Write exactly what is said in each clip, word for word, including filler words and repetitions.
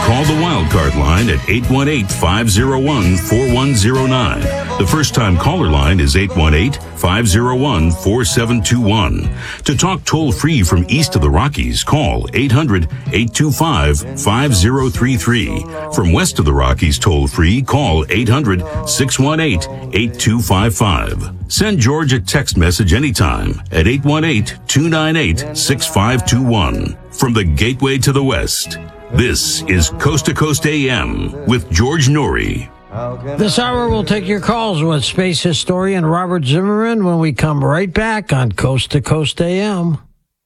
Call the Wildcard line at eight one eight, five oh one, four one oh nine. The first-time caller line is eight one eight, five oh one, four seven two one. To talk toll-free from east of the Rockies, call eight hundred, eight two five, five oh three three. From west of the Rockies toll-free, call eight hundred, six one eight, eight two five five. Send George a text message anytime at eight one eight, two nine eight, six five two one. From the Gateway to the West, this is Coast to Coast A M with George Noory. This hour we'll take your calls with space historian Robert Zimmerman when we come right back on Coast to Coast A M.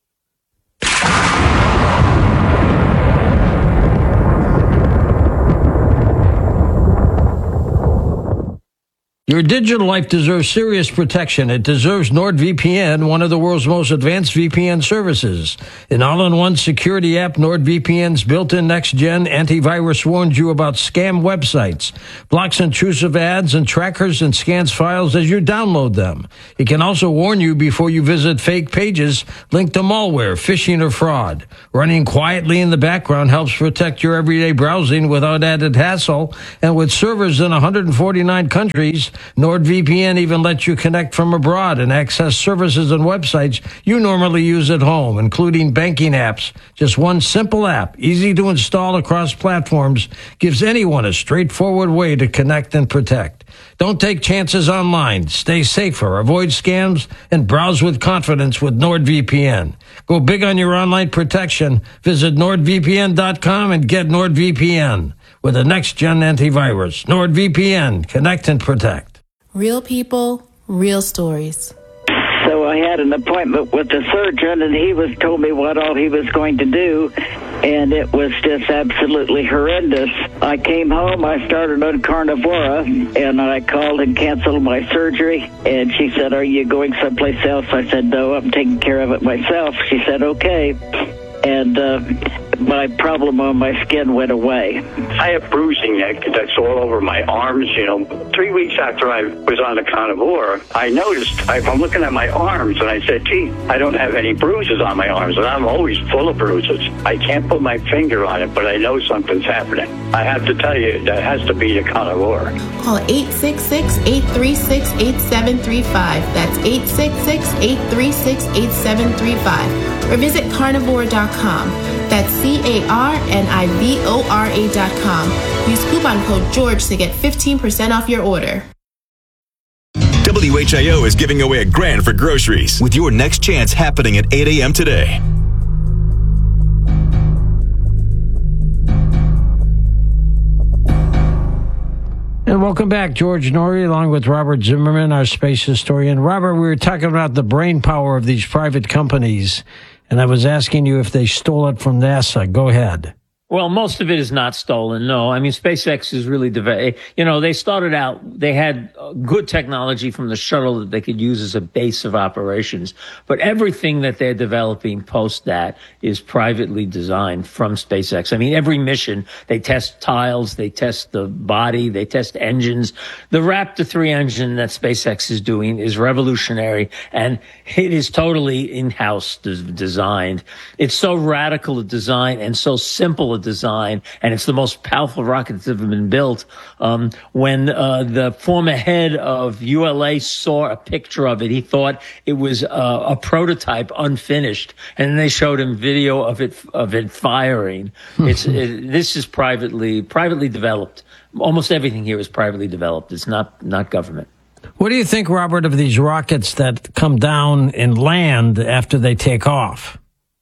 Your digital life deserves serious protection. It deserves NordVPN, one of the world's most advanced V P N services. An all-in-one security app, NordVPN's built-in next-gen antivirus warns you about scam websites, blocks intrusive ads and trackers, and scans files as you download them. It can also warn you before you visit fake pages linked to malware, phishing, or fraud. Running quietly in the background helps protect your everyday browsing without added hassle, and with servers in one hundred forty-nine countries, NordVPN even lets you connect from abroad and access services and websites you normally use at home, including banking apps. Just one simple app, easy to install across platforms, gives anyone a straightforward way to connect and protect. Don't take chances online. Stay safer, avoid scams, and browse with confidence with NordVPN. Go big on your online protection. Visit nord v p n dot com and get NordVPN with a next-gen antivirus. NordVPN. Connect and protect. Real people, real stories. So I had an appointment with the surgeon, and he was told me what all he was going to do, and it was just absolutely horrendous. I came home, I started on Carnivora, and I called and canceled my surgery, and she said, "Are you going someplace else?" I said, "No, I'm taking care of it myself." She said, "Okay." And uh, my problem on my skin went away. I have bruising that's all over my arms. You know, three weeks after I was on the Carnivora, I noticed, I, I'm looking at my arms, and I said, gee, I don't have any bruises on my arms, and I'm always full of bruises. I can't put my finger on it, but I know something's happening. I have to tell you, that has to be the Carnivora. Call eight six six, eight three six, eight seven three five. That's eight six six, eight three six, eight seven three five. Or visit carnivora dot com. That's C A R N I V O R A dot com. Use coupon code George to get fifteen percent off your order. W H I O is giving away a grand for groceries with your next chance happening at eight a.m. today. And welcome back, George Noory, along with Robert Zimmerman, our space historian. Robert, we were talking about the brain power of these private companies, and I was asking you if they stole it from NASA. Go ahead. Well, most of it is not stolen, no. I mean, SpaceX is really, dev- you know, they started out, they had good technology from the shuttle that they could use as a base of operations. But everything that they're developing post that is privately designed from SpaceX. I mean, every mission, they test tiles, they test the body, they test engines. The Raptor three engine that SpaceX is doing is revolutionary, and it is totally in-house des- designed. It's so radical a design and so simple a design, and it's the most powerful rocket that's ever been built. Um, when uh, the former head of U L A saw a picture of it, he thought it was uh, a prototype, unfinished, and then they showed him video of it of it firing. It's it, this is privately privately developed. Almost everything here is privately developed. It's not not government. What do you think, Robert, of these rockets that come down and land after they take off?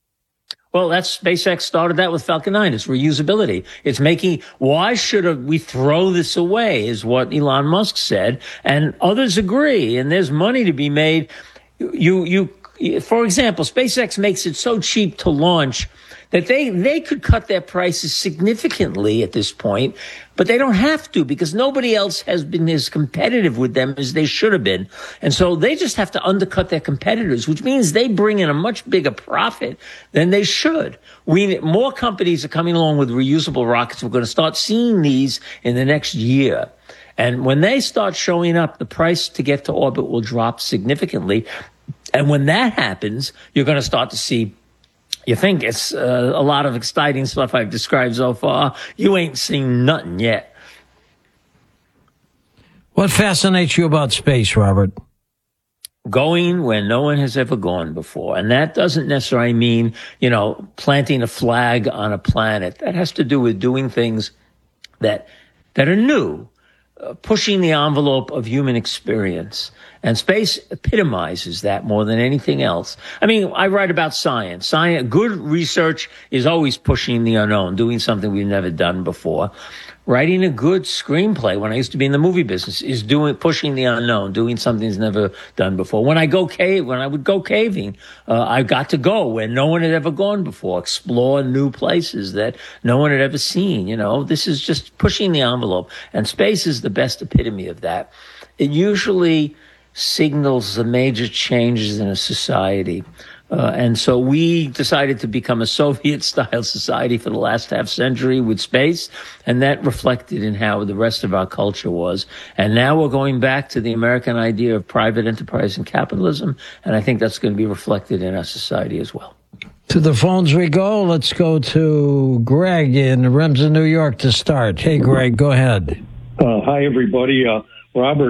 Well, that's SpaceX started that with Falcon nine. It's reusability. It's making, why should we throw this away is what Elon Musk said. And others agree. And there's money to be made. You, you, for example, SpaceX makes it so cheap to launch that they, they could cut their prices significantly at this point, but they don't have to because nobody else has been as competitive with them as they should have been. And so they just have to undercut their competitors, which means they bring in a much bigger profit than they should. We, more companies are coming along with reusable rockets. We're going to start seeing these in the next year. And when they start showing up, the price to get to orbit will drop significantly. And when that happens, you're going to start to see You think it's uh, a lot of exciting stuff I've described so far. You ain't seen nothing yet. What fascinates you about space, Robert? Going where no one has ever gone before. And that doesn't necessarily mean, you know, planting a flag on a planet. That has to do with doing things that that are new, uh, pushing the envelope of human experience. And space epitomizes that more than anything else. I mean, I write about science. Science, good research is always pushing the unknown, doing something we've never done before. Writing a good screenplay, when I used to be in the movie business, is doing pushing the unknown, doing something that's never done before. When I go cave, when I would go caving, uh, I got to go where no one had ever gone before, explore new places that no one had ever seen. You know, this is just pushing the envelope, and space is the best epitome of that. It usually signals the major changes in a society. Uh, and so we decided to become a Soviet-style society for the last half century with space, and that reflected in how the rest of our culture was. And now we're going back to the American idea of private enterprise and capitalism, and I think that's going to be reflected in our society as well. To the phones we go. Let's go to Greg in Remsen, New York to start. Hey, Greg, go ahead. Uh, hi, everybody. Uh, Robert.